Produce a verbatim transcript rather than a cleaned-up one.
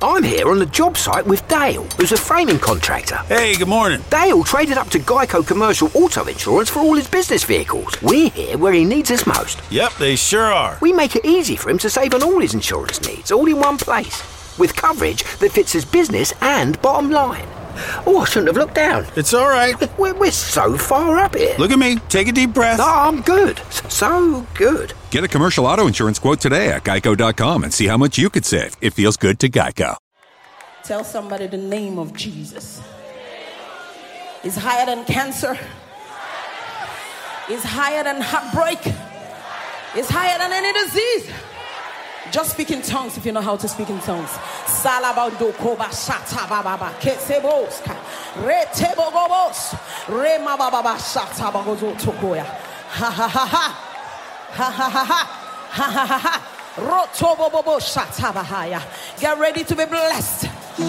I'm here on the job site with Dale, who's a framing contractor. Hey, good morning. Dale traded up to Geico Commercial Auto Insurance for all his business vehicles. We're here where he needs us most. Yep, they sure are. We make it easy for him to save on all his insurance needs, all in one place, with coverage that fits his business and bottom line. Oh, I shouldn't have looked down. It's all right. We're, we're so far up here. Look at me. Take a deep breath. Oh, I'm good. So good. Get a commercial auto insurance quote today at geico dot com and see how much you could save. It feels good to Geico. Tell somebody the name of Jesus is higher than cancer, is higher than heartbreak, is higher than any disease. Just speak in tongues if you know how to speak in tongues. Salabando koba shata baba kesebos re tebogobos re mababa shata bagozo tokoya. Ha ha ha ha ha ha ha ha ha ha ha. Rotobobobo shata bahaya. Get ready to be blessed.